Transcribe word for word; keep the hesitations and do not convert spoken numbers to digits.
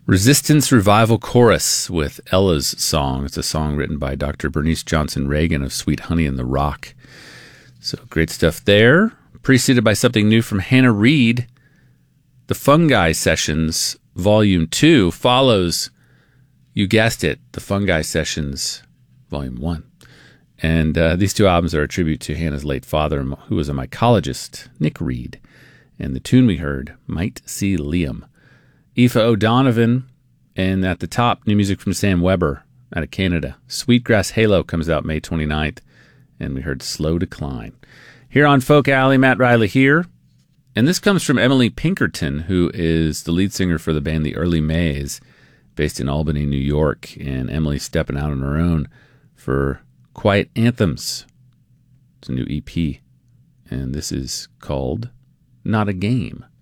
Resistance Revival Chorus with Ella's Song. It's a song written by Doctor Bernice Johnson Reagan of Sweet Honey in the Rock. So great stuff there. Preceded by something new from Hannah Reid. The Fungi Sessions Volume two follows, you guessed it, the Fungi Sessions Volume one. And uh, these two albums are a tribute to Hannah's late father, who was a mycologist, Nick Reid. And the tune we heard, Might See Liam. Aoife O'Donovan, and at the top, new music from Sam Weber out of Canada. Sweetgrass Halo comes out May twenty-ninth, and we heard Slow Decline. Here on Folk Alley, Matt Riley here, and this comes from Emily Pinkerton, who is the lead singer for the band The Early Mays, based in Albany, New York, and Emily's stepping out on her own for Quiet Anthems. It's a new E P, and this is called Not a Game.